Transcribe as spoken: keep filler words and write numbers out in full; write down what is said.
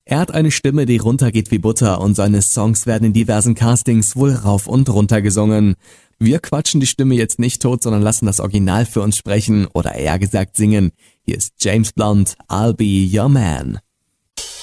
Er hat eine Stimme, die runtergeht wie Butter und seine Songs werden in diversen Castings wohl rauf und runter gesungen. Wir quatschen die Stimme jetzt nicht tot, sondern lassen das Original für uns sprechen oder eher gesagt singen. Hier ist James Blunt, I'll Be Your Man.